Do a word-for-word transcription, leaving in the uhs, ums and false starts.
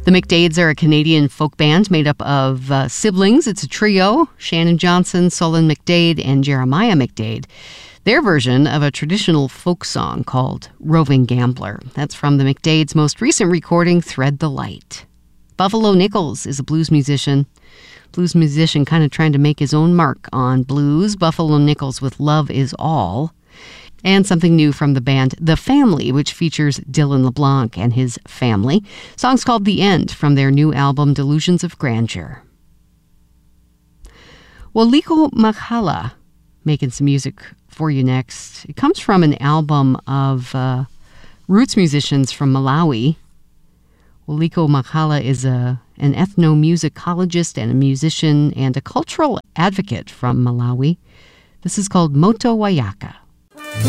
The McDades are a Canadian folk band made up of uh, siblings. It's a trio, Shannon Johnson, Solon McDade, and Jeremiah McDade. Their version of a traditional folk song called Roving Gambler. That's from the McDades' most recent recording, Thread the Light. Buffalo Nichols is a blues musician. Blues musician kind of trying to make his own mark on blues. Buffalo Nichols with Love Is All. And something new from the band The Family, which features Dylan LeBlanc and his family. Song's called The End from their new album, Delusions of Grandeur. Waliko Makhala, making some music for you next. It comes from an album of uh, roots musicians from Malawi. Waliko Makhala is a, an ethnomusicologist and a musician and a cultural advocate from Malawi. This is called Moto Wayaka.